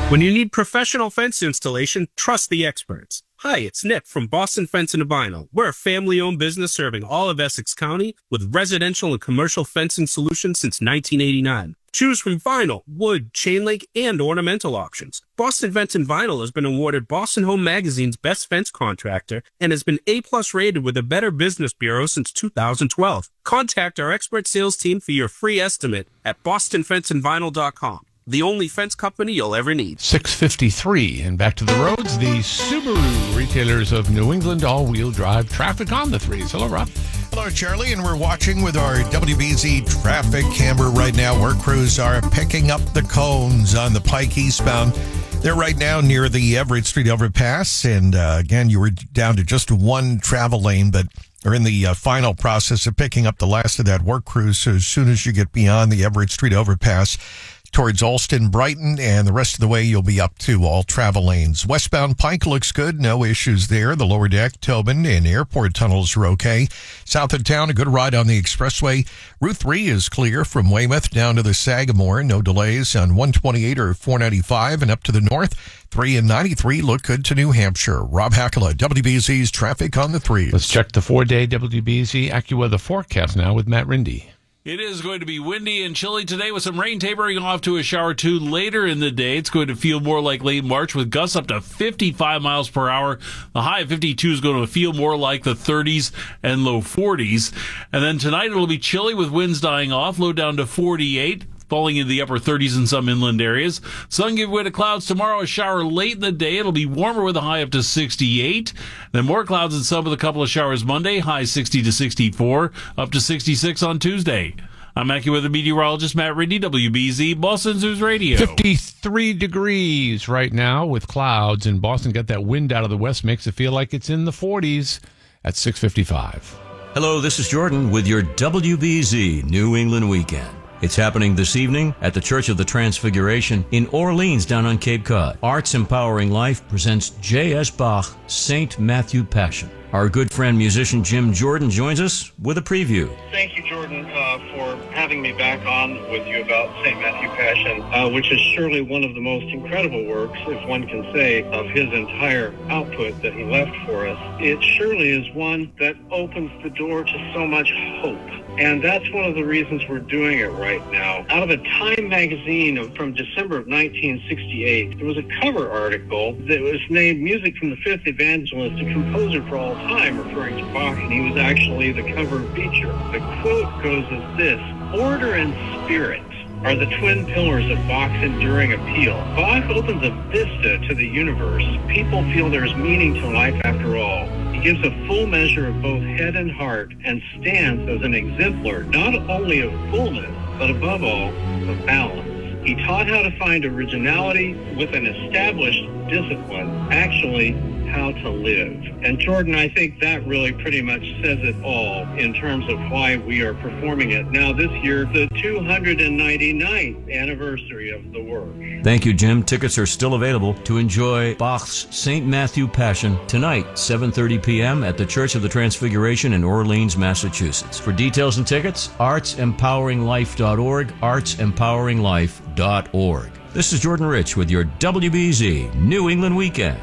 When you need professional fence installation, trust the experts. Hi, it's Nick from Boston Fence and Vinyl. We're a family-owned business serving all of Essex County with residential and commercial fencing solutions since 1989. Choose from vinyl, wood, chain link, and ornamental options. Boston Fence and Vinyl has been awarded Boston Home Magazine's Best Fence Contractor and has been A-plus rated with the Better Business Bureau since 2012. Contact our expert sales team for your free estimate at bostonfenceandvinyl.com. The only fence company you'll ever need. 6:53 and back to the roads. The Subaru retailers of New England all-wheel drive traffic on the threes. Hello, Rob. Hello, Charlie, and we're watching with our WBZ traffic camera right now. Work crews are picking up the cones on the Pike eastbound. They're right now near the Everett Street overpass, and again, you were down to just one travel lane, but are in the final process of picking up the last of that work crew. So as soon as you get beyond the Everett Street overpass towards Alston, Brighton, and the rest of the way, you'll be up to all travel lanes. Westbound Pike looks good. No issues there. The lower deck, Tobin, and airport tunnels are okay. South of town, a good ride on the expressway. Route 3 is clear from Weymouth down to the Sagamore. No delays on 128 or 495 and up to the north. 3 and 93 look good to New Hampshire. Rob Hackala, WBZ's traffic on the threes. Let's check the 4-day WBZ AccuWeather forecast now with Matt Rindy. It is going to be windy and chilly today with some rain tapering off to a shower or two later in the day. It's going to feel more like late March with gusts up to 55 miles per hour. The high of 52 is going to feel more like the 30s and low 40s. And then tonight it'll be chilly with winds dying off, low down to 48. Falling into the upper 30s in some inland areas. Sun give way to clouds tomorrow, a shower late in the day. It'll be warmer with a high up to 68. Then more clouds and sun with a couple of showers Monday, high 60 to 64, up to 66 on Tuesday. I'm AccuWeather meteorologist Matt Rindy, WBZ, Boston News Radio. 53 degrees right now with clouds in Boston. Got that wind out of the west, makes it feel like it's in the 40s at 6:55. Hello, this is Jordan with your WBZ New England Weekend. It's happening this evening at the Church of the Transfiguration in Orleans down on Cape Cod. Arts Empowering Life presents J.S. Bach, St. Matthew Passion. Our good friend musician Jim Jordan joins us with a preview. Thank you, Jordan, for having me back on with you about St. Matthew Passion, which is surely one of the most incredible works, if one can say, of his entire output that he left for us. It surely is one that opens the door to so much hope. And that's one of the reasons we're doing it right now. Out of a Time magazine from December of 1968, there was a cover article that was named Music from the Fifth Evangelist, a composer for all time, referring to Bach, and he was actually the cover feature. The quote goes as this: "Order and spirit are the twin pillars of Bach's enduring appeal. Bach opens a vista to the universe. People feel there's meaning to life after all. He gives a full measure of both head and heart and stands as an exemplar not only of fullness, but above all, of balance. He taught how to find originality with an established discipline, actually how to live." And Jordan, I think that really pretty much says it all in terms of why we are performing it now this year, the 299th anniversary of the work. Thank you, Jim. Tickets are still available to enjoy Bach's St. Matthew Passion tonight, 7:30 p.m. at the Church of the Transfiguration in Orleans, Massachusetts. For details and tickets, artsempoweringlife.org, artsempoweringlife.org. This is Jordan Rich with your WBZ New England Weekend.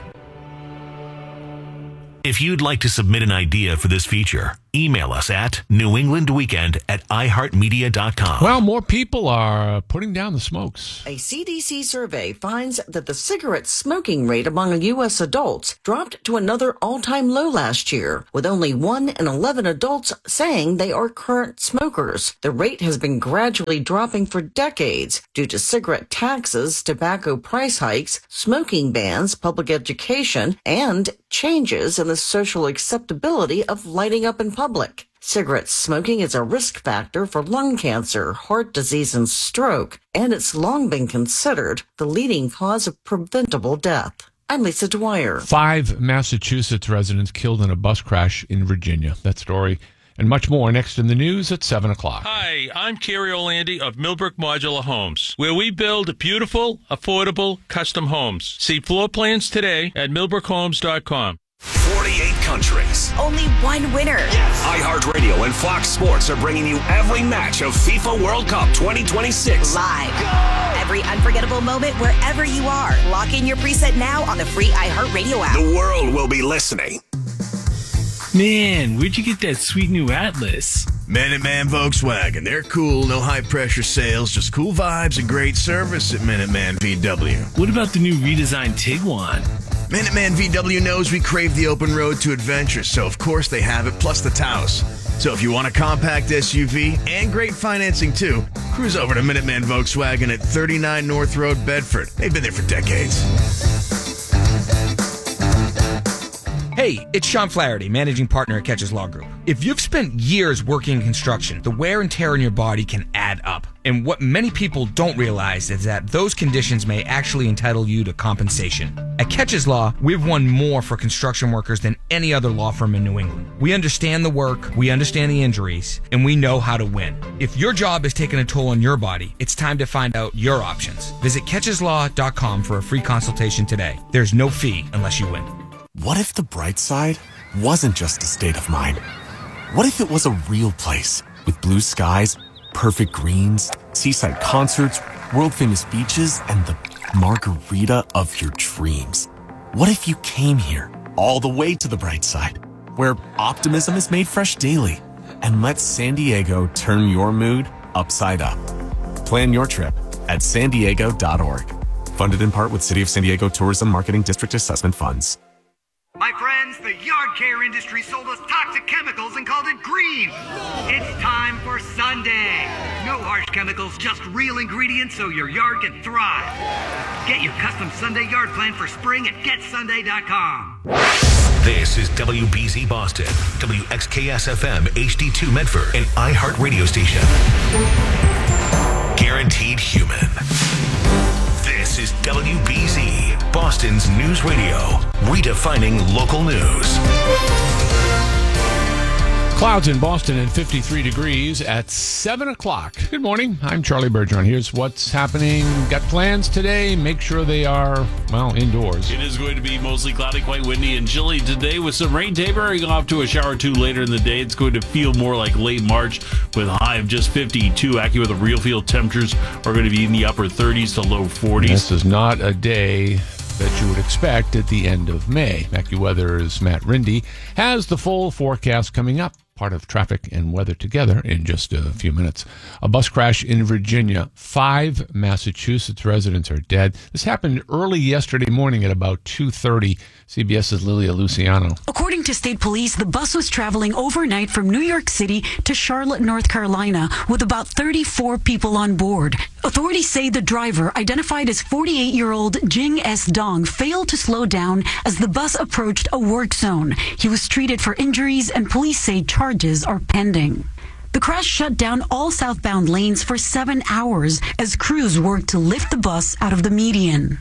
If you'd like to submit an idea for this feature, email us at newenglandweekend@iheartmedia.com. Well, more people are putting down the smokes. A CDC survey finds that the cigarette smoking rate among U.S. adults dropped to another all-time low last year, with only 1 in 11 adults saying they are current smokers. The rate has been gradually dropping for decades due to cigarette taxes, tobacco price hikes, smoking bans, public education, and changes in the social acceptability of lighting up in public. Cigarette smoking is a risk factor for lung cancer, heart disease, and stroke, and it's long been considered the leading cause of preventable death. I'm Lisa Dwyer. 5 Massachusetts residents killed in a bus crash in Virginia. That story and much more next in the news at 7 o'clock. Hi, I'm Kerry Orlandi of Millbrook Modular Homes, where we build beautiful, affordable, custom homes. See floor plans today at millbrookhomes.com. 48 countries. Only one winner. Yes. iHeartRadio and Fox Sports are bringing you every match of FIFA World Cup 2026. Live. Go! every unforgettable moment wherever you are. Lock in your preset now on the free iHeartRadio app. The world will be listening. Man, where'd you get that sweet new Atlas? Minuteman Volkswagen. They're cool, no high-pressure sales, just cool vibes and great service at Minuteman VW. What about the new redesigned Tiguan? Minuteman VW knows we crave the open road to adventure, so of course they have it, plus the Taos. So if you want a compact SUV and great financing too, cruise over to Minuteman Volkswagen at 39 North Road, Bedford. They've been there for decades. Hey, it's Sean Flaherty, managing partner at Catches Law Group. If you've spent years working in construction, the wear and tear on your body can add up. And what many people don't realize is that those conditions may actually entitle you to compensation. At Catches Law, we've won more for construction workers than any other law firm in New England. We understand the work, we understand the injuries, and we know how to win. If your job is taking a toll on your body, it's time to find out your options. Visit catcheslaw.com for a free consultation today. There's no fee unless you win. What if the bright side wasn't just a state of mind? What if it was a real place with blue skies, perfect greens, seaside concerts, world-famous beaches, and the margarita of your dreams? What if you came here all the way to the bright side, where optimism is made fresh daily, and let San Diego turn your mood upside up? Plan your trip at sandiego.org. Funded in part with City of San Diego Tourism Marketing District Assessment Funds. My friends, the yard care industry sold us toxic chemicals and called it green. It's time for Sunday. No harsh chemicals, just real ingredients so your yard can thrive. Get your custom Sunday yard plan for spring at getsunday.com. This is WBZ Boston, WXKS-FM HD2 Medford, an iHeart radio station. Guaranteed human. This is WBZ, Boston's news radio, redefining local news. Clouds in Boston at 53 degrees at 7 o'clock. Good morning. I'm Charlie Bergeron. Here's what's happening. Got plans today. Make sure they are, well, indoors. It is going to be mostly cloudy, quite windy and chilly today with some rain tapering off to a shower or two later in the day. It's going to feel more like late March with a high of just 52. AccuWeather real field temperatures are going to be in the upper 30s to low 40s. This is not a day that you would expect at the end of May. AccuWeather's Matt Rindy has the full forecast coming up. Part of traffic and weather together in just a few minutes. A bus crash in Virginia. 5 Massachusetts residents are dead. This happened early yesterday morning at about 2:30. CBS's Lilia Luciano. According to state police, the bus was traveling overnight from New York City to Charlotte, North Carolina, with about 34 people on board. Authorities say the driver, identified as 48-year-old Jing S. Dong, failed to slow down as the bus approached a work zone. He was treated for injuries, and police say charges are pending. The crash shut down all southbound lanes for 7 hours as crews worked to lift the bus out of the median.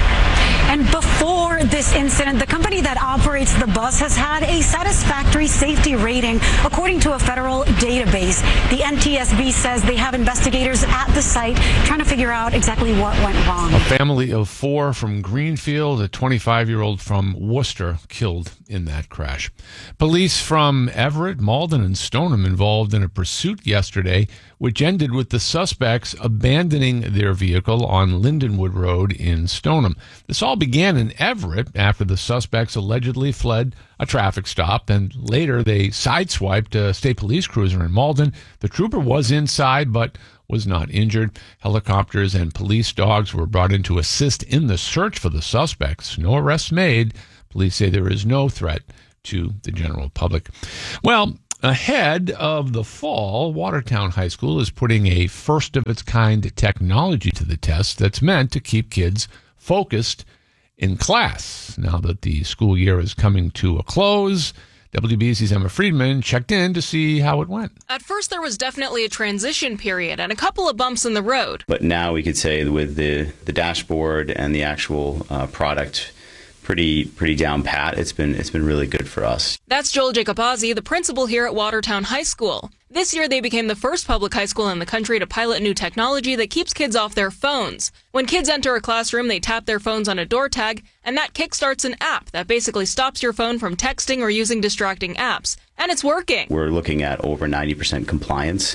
And before this incident, the company that operates the bus has had a satisfactory safety rating, according to a federal database. The NTSB says they have investigators at the site trying to figure out exactly what went wrong. A family of 4 from Greenfield, a 25-year-old from Worcester, killed in that crash. Police from Everett, Malden, and Stoneham involved in a pursuit yesterday, which ended with the suspects abandoning their vehicle on Lindenwood Road in Stoneham. This all began in Everett after the suspects allegedly fled a traffic stop. Then later they sideswiped a state police cruiser in Malden. The trooper was inside but was not injured. Helicopters and police dogs were brought in to assist in the search for the suspects. No arrests made. Police say there is no threat to the general public. Well, ahead of the fall, Watertown High School is putting a first-of-its-kind technology to the test that's meant to keep kids focused in class. Now that the school year is coming to a close, WBZ's Emma Friedman checked in to see how it went. At first, there was definitely a transition period and a couple of bumps in the road. But now we could say with the dashboard and the actual product pretty down pat, it's been really good for us. That's Joel Jacobazzi, the principal here at Watertown High School. This year, they became the first public high school in the country to pilot new technology that keeps kids off their phones. When kids enter a classroom, they tap their phones on a door tag, and that kickstarts an app that basically stops your phone from texting or using distracting apps. And it's working. We're looking at over 90% compliance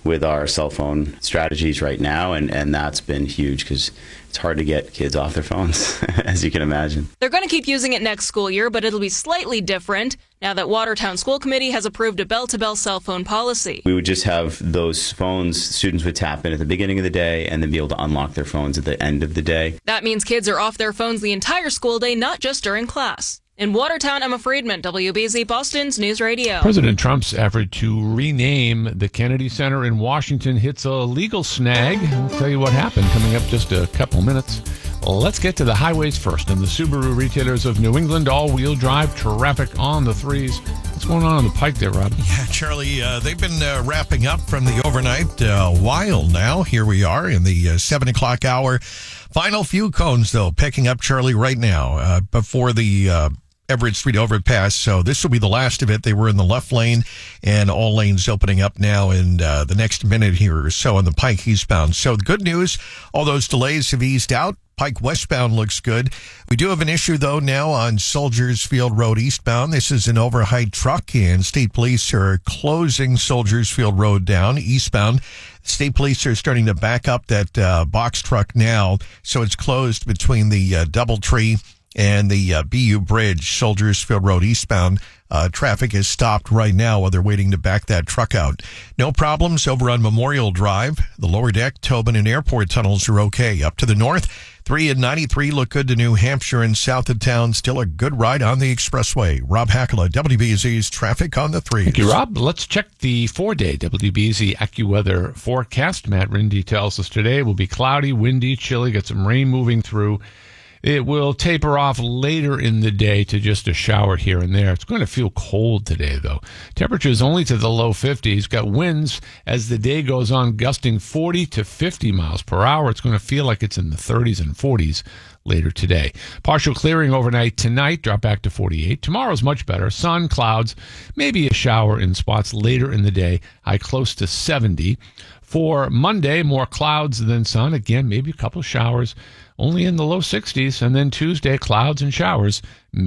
with our cell phone strategies right now, and that's been huge because it's hard to get kids off their phones, as you can imagine. They're going to keep using it next school year, but it'll be slightly different now that Watertown School Committee has approved a bell-to-bell cell phone policy. We would just have those phones students would tap in at the beginning of the day and then be able to unlock their phones at the end of the day. That means kids are off their phones the entire school day, not just during class. In Watertown, Emma Friedman, WBZ Boston's News Radio. President Trump's effort to rename the Kennedy Center in Washington hits a legal snag. I'll tell you what happened coming up just a couple minutes. Let's get to the highways first. And the Subaru retailers of New England, all-wheel drive traffic on the threes. What's going on the Pike there, Rob? Yeah, Charlie, they've been wrapping up from the overnight while now. Here we are in the 7 o'clock hour. Final few cones, though, picking up, Charlie, right now before the Everett Street overpass. So this will be the last of it. They were in the left lane, and all lanes opening up now in the next minute here or so on the Pike eastbound. So the good news, all those delays have eased out. Pike westbound looks good. We do have an issue, though, now on Soldiers Field Road eastbound. This is an overheight truck, and state police are closing Soldiers Field Road down eastbound. State police are starting to back up that box truck now, so it's closed between the Doubletree and the BU Bridge, Soldiers Field Road eastbound. Traffic is stopped right now while they're waiting to back that truck out. No problems over on Memorial Drive. The lower deck, Tobin, and airport tunnels are okay. Up to the north, 3 and 93 look good to New Hampshire, and south of town, still a good ride on the expressway. Rob Hackala, WBZ's Traffic on the Threes. Thank you, Rob. Let's check the 4-day WBZ AccuWeather forecast. Matt Rindy tells us today will be cloudy, windy, chilly, get some rain moving through. It will taper off later in the day to just a shower here and there. It's going to feel cold today, though. Temperatures only to the low 50s. Got winds as the day goes on, gusting 40 to 50 miles per hour. It's going to feel like it's in the 30s and 40s later today. Partial clearing overnight tonight, drop back to 48. Tomorrow's much better. Sun, clouds, maybe a shower in spots later in the day. High close to 70. For Monday, more clouds than sun. Again, maybe a couple showers. Only in the low 60s, and then Tuesday, clouds and showers,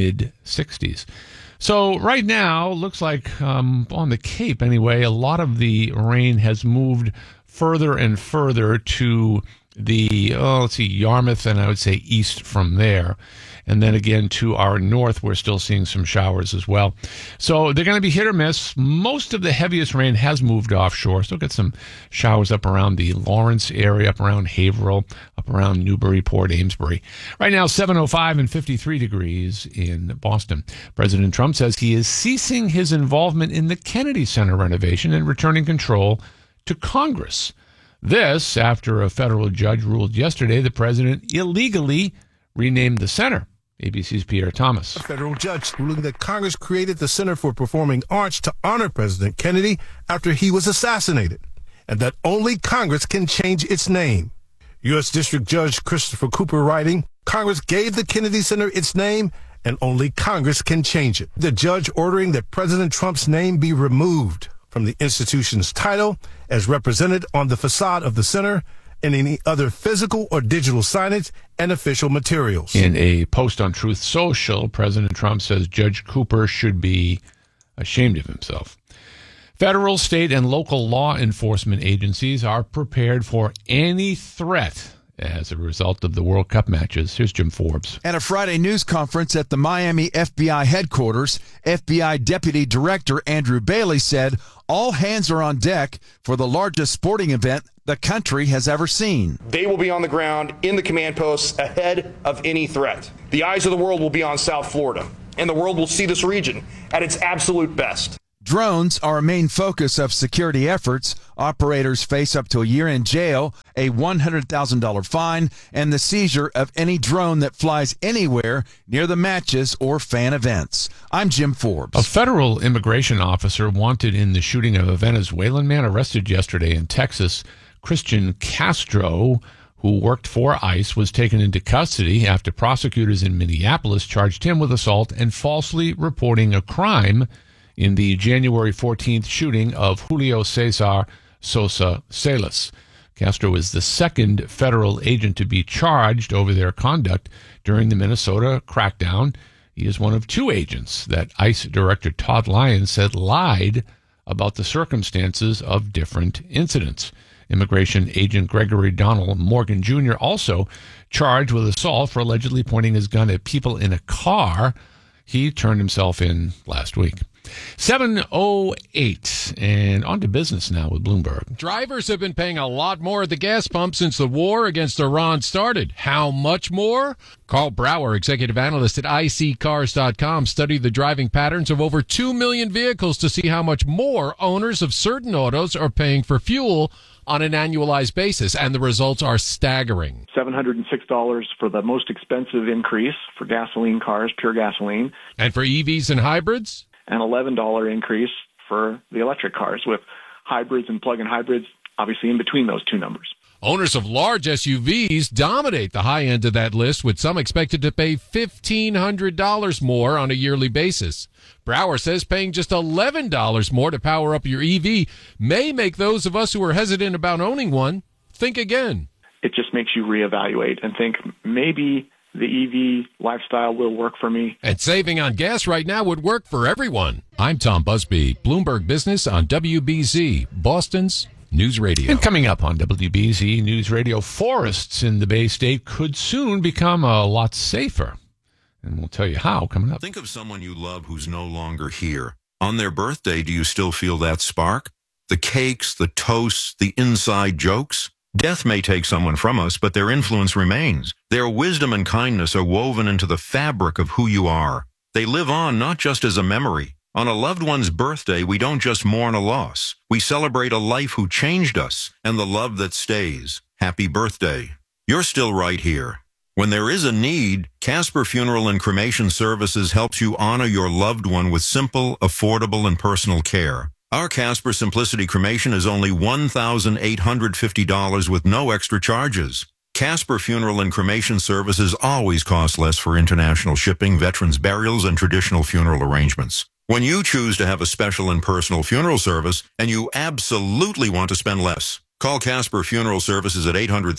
mid-60s. So right now, looks like on the Cape anyway, a lot of the rain has moved further and further to the, Yarmouth, and I would say east from there. And then again to our north, we're still seeing some showers as well. So they're going to be hit or miss. Most of the heaviest rain has moved offshore. Still get some showers up around the Lawrence area, up around Haverhill, up around Newburyport, Amesbury. Right now, 7:05 and 53 degrees in Boston. President Trump says he is ceasing his involvement in the Kennedy Center renovation and returning control to Congress. This after a federal judge ruled yesterday the president illegally renamed the center. ABC's Pierre Thomas. A federal judge ruling that Congress created the Center for Performing Arts to honor President Kennedy after he was assassinated, and that only Congress can change its name. U.S. District Judge Christopher Cooper writing, Congress gave the Kennedy Center its name, and only Congress can change it. The judge ordering that President Trump's name be removed from the institution's title as represented on the facade of the center and any other physical or digital signage and official materials. In a post on Truth Social, President Trump says Judge Cooper should be ashamed of himself. Federal, state, and local law enforcement agencies are prepared for any threat as a result of the World Cup matches. Here's Jim Forbes. At a Friday news conference at the Miami FBI headquarters, FBI Deputy Director Andrew Bailey said all hands are on deck for the largest sporting event the country has ever seen. They will be on the ground in the command posts ahead of any threat. The eyes of the world will be on South Florida, and the world will see this region at its absolute best. Drones are a main focus of security efforts. Operators face up to a year in jail, a $100,000 fine, and the seizure of any drone that flies anywhere near the matches or fan events. I'm Jim Forbes. A federal immigration officer wanted in the shooting of a Venezuelan man arrested yesterday in Texas, Christian Castro, who worked for ICE, was taken into custody after prosecutors in Minneapolis charged him with assault and falsely reporting a crime in the January 14th shooting of Julio Cesar Sosa Salas. Castro is the second federal agent to be charged over their conduct during the Minnesota crackdown. He is one of two agents that ICE Director Todd Lyons said lied about the circumstances of different incidents. Immigration agent Gregory Donald Morgan Jr. also charged with assault for allegedly pointing his gun at people in a car. He turned himself in last week. 7:08, and on to business now with Bloomberg. Drivers have been paying a lot more at the gas pump since the war against Iran started. How much more? Carl Brower, executive analyst at iSeeCars.com, studied the driving patterns of over 2 million vehicles to see how much more owners of certain autos are paying for fuel on an annualized basis, and the results are staggering. $706 for the most expensive increase for gasoline cars, pure gasoline. And for EVs and hybrids? An $11 increase for the electric cars, with hybrids and plug-in hybrids obviously in between those two numbers. Owners of large SUVs dominate the high end of that list, with some expected to pay $1,500 more on a yearly basis. Brower says paying just $11 more to power up your EV may make those of us who are hesitant about owning one think again. It just makes you reevaluate and think maybe the EV lifestyle will work for me. And saving on gas right now would work for everyone. I'm Tom Busby, Bloomberg Business on WBZ, Boston's News Radio. And coming up on WBZ News Radio, forests in the Bay State could soon become a lot safer. And we'll tell you how coming up. Think of someone you love who's no longer here. On their birthday, do you still feel that spark? The cakes, the toasts, the inside jokes? Death may take someone from us, but their influence remains. Their wisdom and kindness are woven into the fabric of who you are. They live on not just as a memory. On a loved one's birthday, we don't just mourn a loss. We celebrate a life who changed us and the love that stays. Happy birthday. You're still right here. When there is a need, Casper Funeral and Cremation Services helps you honor your loved one with simple, affordable, and personal care. Our Casper Simplicity Cremation is only $1,850 with no extra charges. Casper Funeral and Cremation Services always cost less for international shipping, veterans' burials, and traditional funeral arrangements. When you choose to have a special and personal funeral service, and you absolutely want to spend less, call Casper Funeral Services at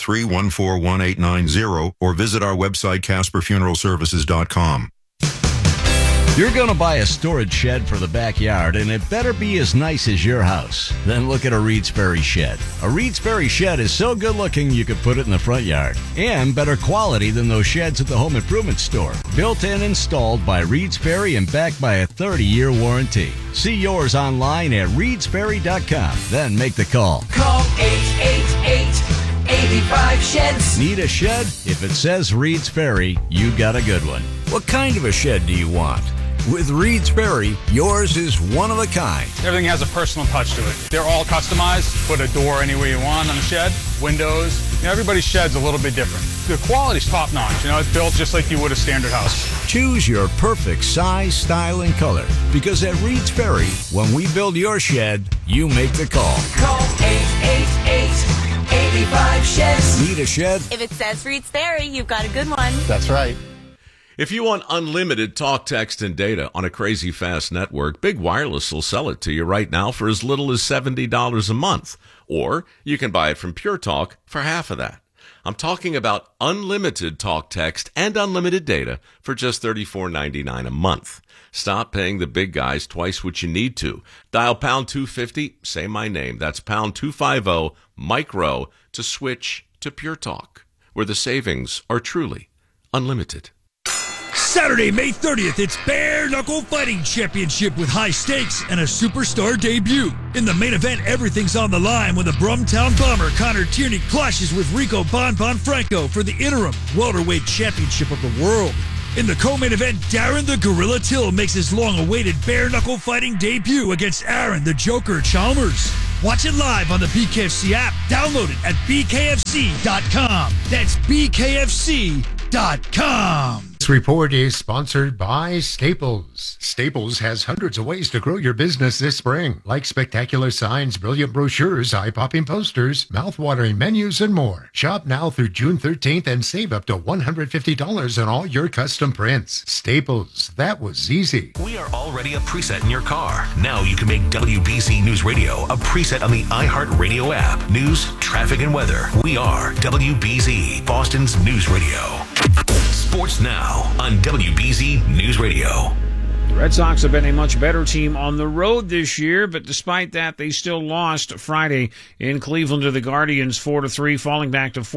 800-314-1890 or visit our website, CasperFuneralServices.com. You're going to buy a storage shed for the backyard, and it better be as nice as your house. Then look at a Reed's Ferry shed. A Reed's Ferry shed is so good looking you could put it in the front yard. And better quality than those sheds at the home improvement store. Built and installed by Reed's Ferry and backed by a 30-year warranty. See yours online at reedsferry.com. Then make the call. Call 888-85-SHEDS. Need a shed? If it says Reed's Ferry, you got a good one. What kind of a shed do you want? With Reed's Ferry, yours is one of a kind. Everything has a personal touch to it. They're all customized. Put a door anywhere you want on the shed. Windows. Everybody's shed's a little bit different. The quality's top notch. It's built just like you would a standard house. Choose your perfect size, style, and color. Because at Reed's Ferry, when we build your shed, you make the call. Call 888-85-SHEDS. Need a shed? If it says Reed's Ferry, you've got a good one. That's right. If you want unlimited talk, text, and data on a crazy fast network, Big Wireless will sell it to you right now for as little as $70 a month. Or you can buy it from Pure Talk for half of that. I'm talking about unlimited talk, text, and unlimited data for just $34.99 a month. Stop paying the big guys twice what you need to. Dial pound 250, say my name. That's pound 250, micro, to switch to Pure Talk, where the savings are truly unlimited. Saturday, May 30th, it's Bare Knuckle Fighting Championship with high stakes and a superstar debut. In the main event, everything's on the line when the Brumtown Bomber Connor Tierney clashes with Rico Bonbon Franco for the interim welterweight championship of the world. In the co-main event, Darren the Gorilla Till makes his long-awaited Bare Knuckle Fighting debut against Aaron the Joker Chalmers. Watch it live on the BKFC app. Download it at bkfc.com. That's bkfc.com. This report is sponsored by Staples. Staples has hundreds of ways to grow your business this spring, like spectacular signs, brilliant brochures, eye-popping posters, mouth-watering menus, and more. Shop now through June 13th and save up to $150 on all your custom prints. Staples, that was easy. We are already a preset in your car. Now you can make WBZ News Radio a preset on the iHeartRadio app. News, traffic, and weather. We are WBZ, Boston's News Radio. Sports now on WBZ News Radio. Red Sox have been a much better team on the road this year, but despite that, they still lost Friday in Cleveland to the Guardians 4-3, falling back to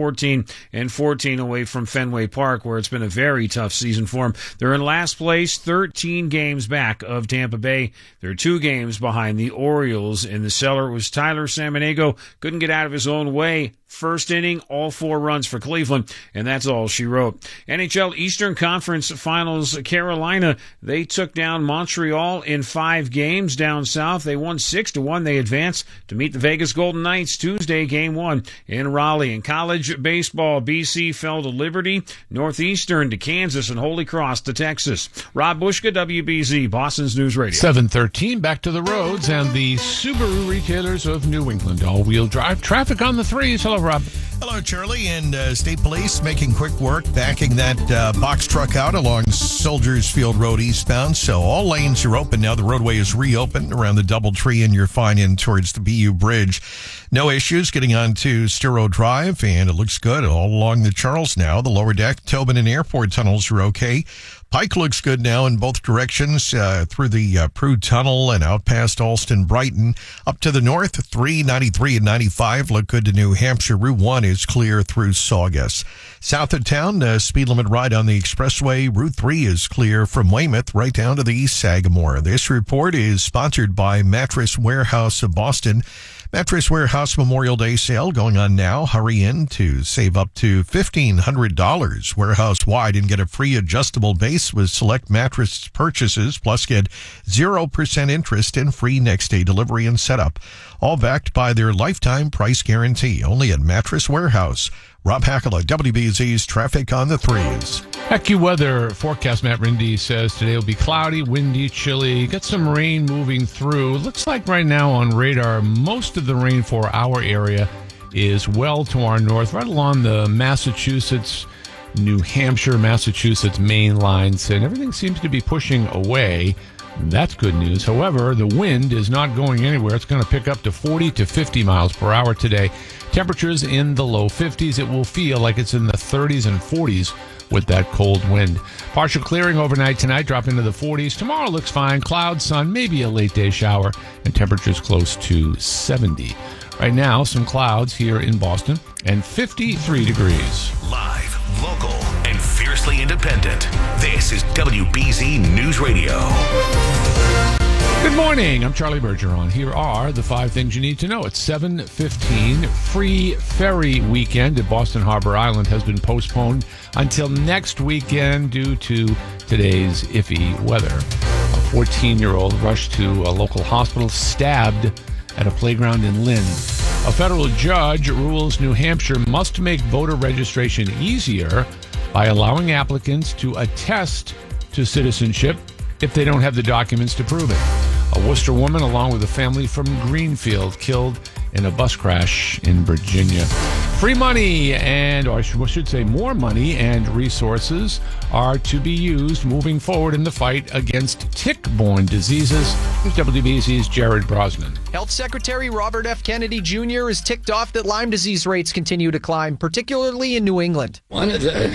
14-14 away from Fenway Park, where it's been a very tough season for them. They're in last place, 13 games back of Tampa Bay. They're 2 games behind the Orioles. In the cellar, it was Tyler Samaniego. Couldn't get out of his own way. First inning, all 4 runs for Cleveland, and that's all she wrote. NHL Eastern Conference Finals, Carolina, they took down Montreal in 5 games down south. They won 6-1. They advanced to meet the Vegas Golden Knights Tuesday, Game 1 in Raleigh. In college baseball, BC fell to Liberty, Northeastern to Kansas, and Holy Cross to Texas. Rob Bushka, WBZ, Boston's News Radio. 7:13, back to the roads and the Subaru retailers of New England. All-wheel drive traffic on the 3s. Hello, Rob. Hello, Charlie. And State Police making quick work backing that box truck out along Soldiers Field Road eastbound. So all lanes are open now. The roadway is reopened around the Doubletree, and you're fine in towards the BU Bridge. No issues getting onto Stiro Drive, and it looks good all along the Charles now. The lower deck, Tobin and Airport tunnels are okay. Pike looks good now in both directions through the Prude Tunnel and out past Alston Brighton. Up to the north, 393 and 95 look good to New Hampshire. Route 1 is clear through Saugus. South of town, speed limit right on the expressway. Route 3 is clear from Weymouth right down to the East Sagamore. This report is sponsored by Mattress Warehouse of Boston. Mattress Warehouse Memorial Day sale going on now. Hurry in to save up to $1,500 warehouse-wide and get a free adjustable base with select mattress purchases, plus get 0% interest and free next-day delivery and setup. All backed by their lifetime price guarantee. Only at Mattress Warehouse. Rob Hackala, WBZ's Traffic on the 3s. AccuWeather forecast Matt Rindy says today will be cloudy, windy, chilly. Get some rain moving through. Looks like right now on radar, most of the rain for our area is well to our north, right along the Massachusetts, New Hampshire, Massachusetts main lines, and everything seems to be pushing away. That's good news. However, the wind is not going anywhere. It's going to pick up to 40 to 50 miles per hour today. Temperatures in the low 50s. It will feel like it's in the 30s and 40s with that cold wind. Partial clearing overnight tonight, drop into the 40s. Tomorrow looks fine. Clouds, sun, maybe a late day shower, and temperatures close to 70. Right now, some clouds here in Boston and 53 degrees. Live, local, and fiercely independent. This is WBZ News Radio. Good morning. I'm Charlie Bergeron. Here are the 5 things you need to know. It's 7:15. Free ferry weekend at Boston Harbor Island has been postponed until next weekend due to today's iffy weather. A 14-year-old rushed to a local hospital, stabbed at a playground in Lynn. A federal judge rules New Hampshire must make voter registration easier by allowing applicants to attest to citizenship if they don't have the documents to prove it. A Worcester woman, along with a family from Greenfield, killed in a bus crash in Virginia. Free money or I should say more money and resources are to be used moving forward in the fight against tick-borne diseases. Here's WBZ's Jared Brosnan. Health Secretary Robert F. Kennedy Jr. is ticked off that Lyme disease rates continue to climb, particularly in New England. One of the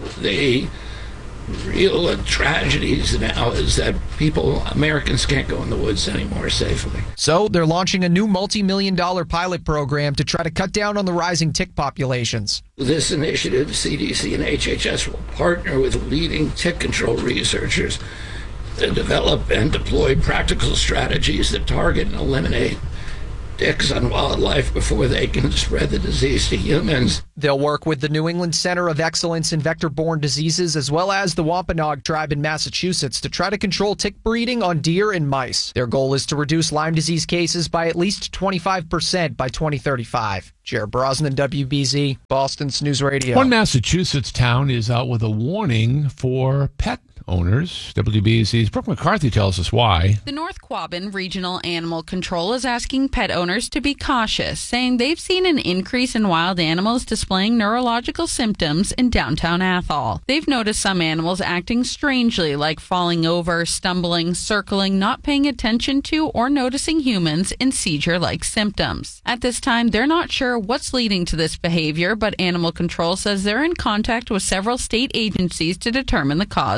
real tragedies now is that Americans can't go in the woods anymore safely. So they're launching a new multi-million-dollar pilot program to try to cut down on the rising tick populations. This initiative, CDC and HHS will partner with leading tick control researchers to develop and deploy practical strategies that target and eliminate ticks on wildlife before they can spread the disease to humans. They'll work with the New England Center of Excellence in Vector-Borne Diseases as well as the Wampanoag tribe in Massachusetts to try to control tick breeding on deer and mice. Their goal is to reduce Lyme disease cases by at least 25% by 2035. Jared Brosnan, WBZ, Boston's News Radio. One Massachusetts town is out with a warning for pet owners. WBZ's Brooke McCarthy tells us why. The North Quabbin Regional Animal Control is asking pet owners to be cautious, saying they've seen an increase in wild animals displaying neurological symptoms in downtown Athol. They've noticed some animals acting strangely, like falling over, stumbling, circling, not paying attention to or noticing humans, and seizure-like symptoms. At this time, they're not sure what's leading to this behavior, but Animal Control says they're in contact with several state agencies to determine the cause of the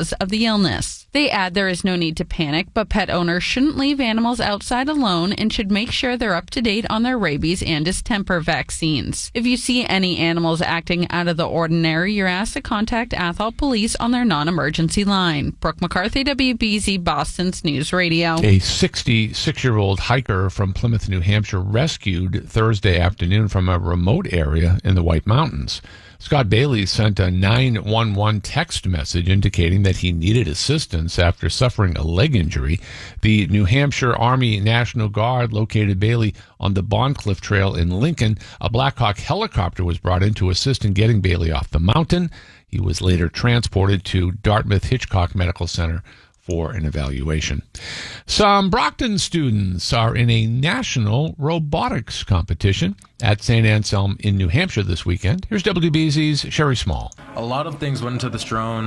the illness. They add there is no need to panic, but pet owners shouldn't leave animals outside alone and should make sure they're up to date on their rabies and distemper vaccines. If you see any animals acting out of the ordinary, you're asked to contact Athol Police on their non-emergency line. Brooke McCarthy, WBZ Boston's News Radio. A 66-year-old hiker from Plymouth, New Hampshire, rescued Thursday afternoon from a remote area in the White Mountains. Scott Bailey sent a 911 text message indicating that he needed assistance after suffering a leg injury. The New Hampshire Army National Guard located Bailey on the Bondcliff Trail in Lincoln. A Black Hawk helicopter was brought in to assist in getting Bailey off the mountain. He was later transported to Dartmouth Hitchcock Medical Center for an evaluation. Some Brockton students are in a national robotics competition at St. Anselm in New Hampshire this weekend. Here's WBZ's Sherry Small. A lot of things went into this drone.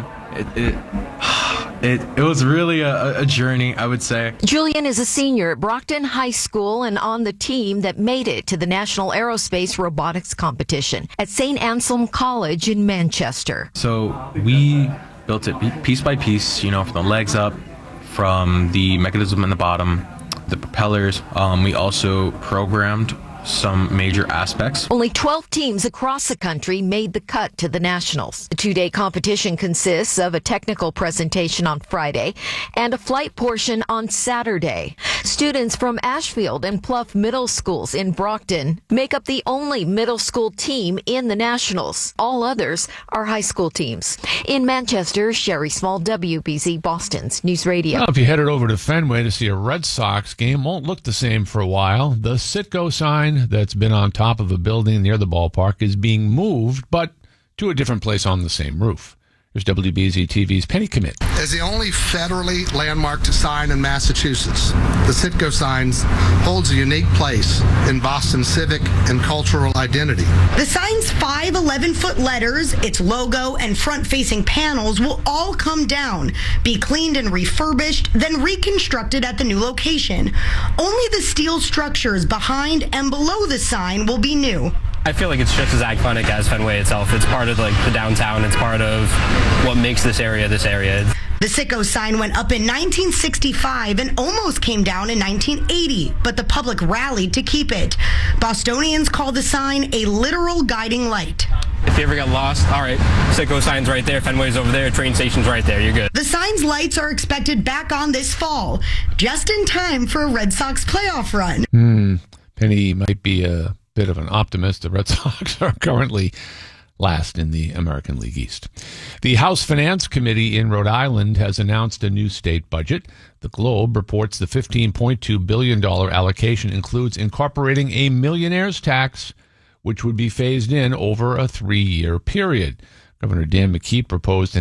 It was really a journey, I would say. Julian is a senior at Brockton High School and on the team that made it to the National Aerospace Robotics Competition at St. Anselm College in Manchester. So we built it piece by piece, from the legs up, from the mechanism in the bottom, the propellers. We also programmed some major aspects. Only 12 teams across the country made the cut to the Nationals. The two-day competition consists of a technical presentation on Friday and a flight portion on Saturday. Students from Ashfield and Plough Middle Schools in Brockton make up the only middle school team in the Nationals. All others are high school teams. In Manchester, Sherry Small, WBZ Boston's News Radio. Well, if you headed over to Fenway to see a Red Sox game, won't look the same for a while. The Citgo sign that's been on top of a building near the ballpark is being moved, but to a different place on the same roof. Here's WBZ TV's Penny Commit. As the only federally landmarked sign in Massachusetts, the Citgo signs holds a unique place in Boston's civic and cultural identity. The sign's 5 11-foot letters, its logo, and front-facing panels will all come down, be cleaned and refurbished, then reconstructed at the new location. Only the steel structures behind and below the sign will be new. I feel like it's just as iconic as Fenway itself. It's part of the downtown. It's part of what makes this area this area. The Citgo sign went up in 1965 and almost came down in 1980, but the public rallied to keep it. Bostonians call the sign a literal guiding light. If you ever get lost, all right, Citgo sign's right there, Fenway's over there, train station's right there, you're good. The sign's lights are expected back on this fall, just in time for a Red Sox playoff run. Penny might be a bit of an optimist. The Red Sox are currently last in the American League East. The House Finance Committee in Rhode Island has announced a new state budget. The Globe reports the $15.2 billion allocation includes incorporating a millionaire's tax, which would be phased in over a 3-year period. Governor Dan McKee proposed an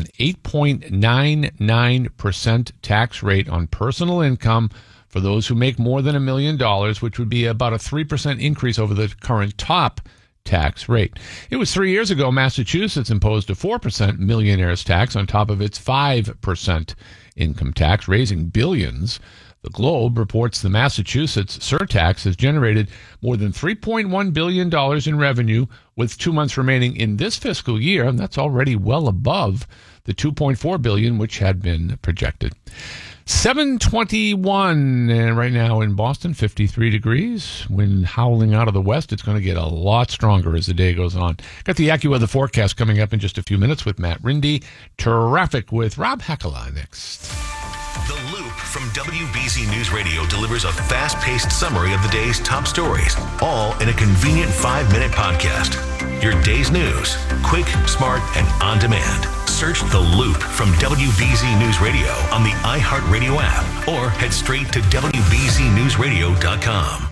8.99% tax rate on personal income for those who make more than $1 million, which would be about a 3% increase over the current top tax rate. It was 3 years ago Massachusetts imposed a 4% millionaire's tax on top of its 5% income tax, raising billions. The Globe reports the Massachusetts surtax has generated more than $3.1 billion in revenue with 2 months remaining in this fiscal year, and that's already well above the $2.4 billion which had been projected. 7:21, and right now in Boston, 53 degrees. Wind howling out of the west. It's going to get a lot stronger as the day goes on. Got the AccuWeather forecast coming up in just a few minutes with Matt Rindy. Traffic with Rob Hakala next. The Loop from WBZ News Radio delivers a fast-paced summary of the day's top stories, all in a convenient 5-minute podcast. Your day's news, quick, smart, and on demand. Search The Loop from WBZ News Radio on the iHeartRadio app or head straight to WBZNewsRadio.com.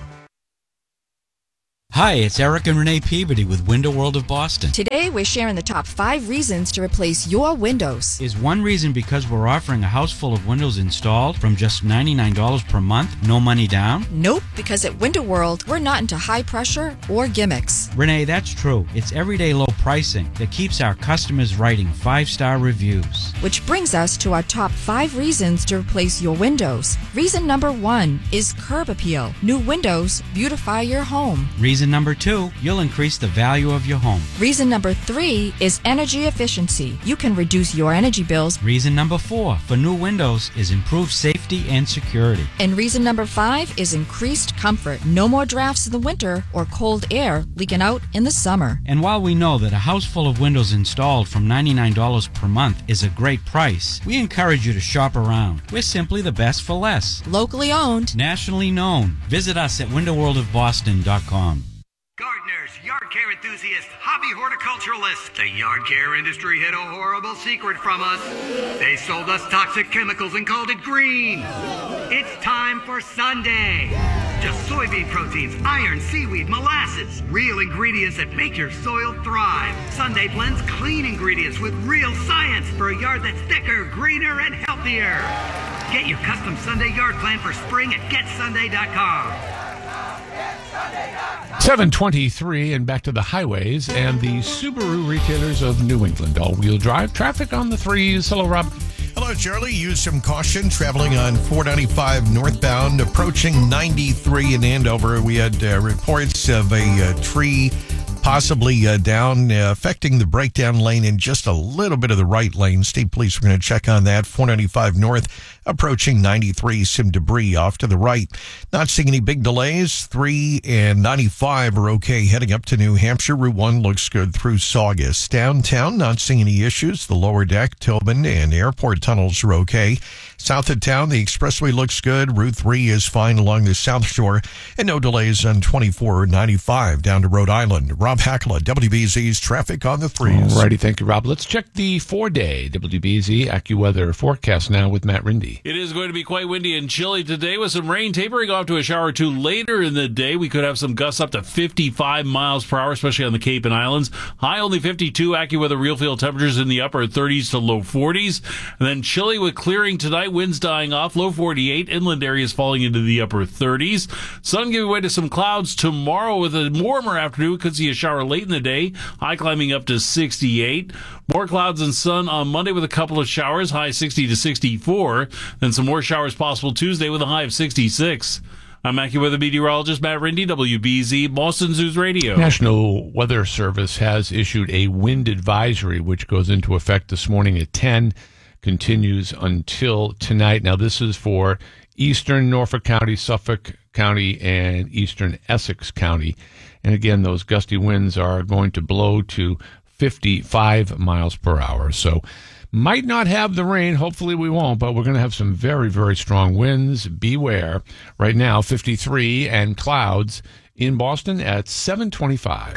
Hi, it's Eric and Renee Peabody with Window World of Boston. Today, we're sharing the top 5 reasons to replace your windows. Is one reason because we're offering a house full of windows installed from just $99 per month, no money down? Nope, because at Window World, we're not into high pressure or gimmicks. Renee, that's true. It's everyday low pricing that keeps our customers writing 5-star reviews. Which brings us to our top 5 reasons to replace your windows. Reason number 1 is curb appeal. New windows beautify your home. Reason Reason number 2, you'll increase the value of your home. Reason number 3 is energy efficiency. You can reduce your energy bills. Reason number 4 for new windows is improved safety and security. And reason number 5 is increased comfort. No more drafts in the winter or cold air leaking out in the summer. And while we know that a house full of windows installed from $99 per month is a great price, we encourage you to shop around. We're simply the best for less. Locally owned. Nationally known. Visit us at windowworldofboston.com. Gardeners, yard care enthusiasts, hobby horticulturalists. The yard care industry hid a horrible secret from us. They sold us toxic chemicals and called it green. It's time for Sunday. Just soybean proteins, iron, seaweed, molasses. Real ingredients that make your soil thrive. Sunday blends clean ingredients with real science for a yard that's thicker, greener, and healthier. Get your custom Sunday yard plan for spring at GetSunday.com. 7:23 and back to the highways and the Subaru retailers of New England. All-wheel drive traffic on the 3s. Hello, Rob. Hello, Charlie. Use some caution traveling on 495 northbound, approaching 93 in Andover. We had reports of a tree possibly down, affecting the breakdown lane in just a little bit of the right lane. State Police are going to check on that. 495 north, approaching 93, some debris off to the right. Not seeing any big delays. 3 and 95 are okay heading up to New Hampshire. Route 1 looks good through Saugus. Downtown, not seeing any issues. The lower deck, Tobin, and airport tunnels are okay. South of town, the expressway looks good. Route 3 is fine along the South Shore, and no delays on 24 or 95 down to Rhode Island. Rob Hackla, WBZ's traffic on the 3s. Alrighty, thank you, Rob. Let's check the 4-day WBZ AccuWeather forecast now with Matt Rindy. It is going to be quite windy and chilly today with some rain tapering off to a shower or two later in the day. We could have some gusts up to 55 miles per hour, especially on the Cape and Islands. High only 52. AccuWeather real field temperatures in the upper 30s to low 40s. And then chilly with clearing tonight. Winds dying off. Low 48. Inland areas falling into the upper 30s. Sun giving way to some clouds tomorrow with a warmer afternoon. Could see a shower late in the day. High climbing up to 68. More clouds and sun on Monday with a couple of showers. High 60 to 64. Then some more showers possible Tuesday with a high of 66. I'm AccuWeather meteorologist Matt Rindy, WBZ, Boston News Radio. National Weather Service has issued a wind advisory, which goes into effect this morning at 10, continues until tonight. Now, this is for eastern Norfolk County, Suffolk County, and eastern Essex County. And again, those gusty winds are going to blow to 55 miles per hour. So might not have the rain. Hopefully we won't, but we're going to have some very, very strong winds. Beware. Right now, 53 and clouds in Boston at 7:25.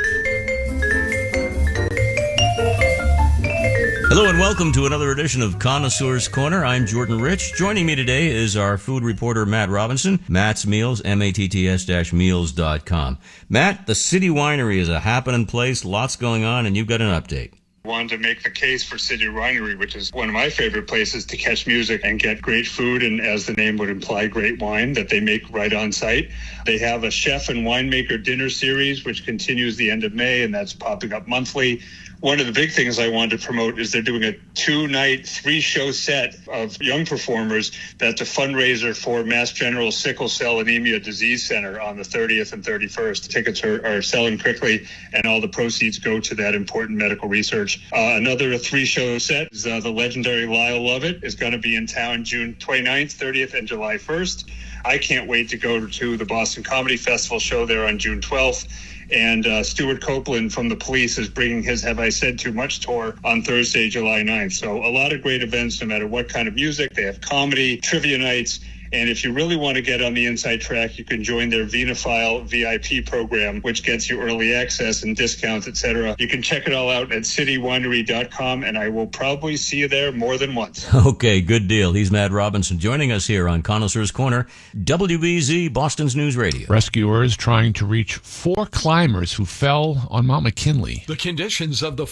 Hello and welcome to another edition of Connoisseur's Corner. I'm Jordan Rich. Joining me today is our food reporter, Matt Robinson. Matt's Meals, matts-meals.com. Matt, the City Winery is a happening place, lots going on, and you've got an update. Wanted to make the case for City Winery, which is one of my favorite places to catch music and get great food, and as the name would imply, great wine that they make right on site. They have a chef and winemaker dinner series, which continues the end of May, and that's popping up monthly. One of the big things I wanted to promote is they're doing a 2-night, 3-show set of young performers. That's a fundraiser for Mass General Sickle Cell Anemia Disease Center on the 30th and 31st. Tickets are selling quickly, and all the proceeds go to that important medical research. Another 3-show set is the legendary Lyle Lovett is going to be in town June 29th, 30th, and July 1st. I can't wait to go to the Boston Comedy Festival show there on June 12th. And Stuart Copeland from The Police is bringing his Have I Said Too Much tour on Thursday, July 9th. So a lot of great events, no matter what kind of music. They have comedy, trivia nights. And if you really want to get on the inside track, you can join their Vinophile VIP program, which gets you early access and discounts, etc. You can check it all out at citywinery.com, and I will probably see you there more than once. Okay, good deal. He's Matt Robinson joining us here on Connoisseur's Corner, WBZ, Boston's News Radio. Rescuers trying to reach 4 climbers who fell on Mount McKinley. The conditions of the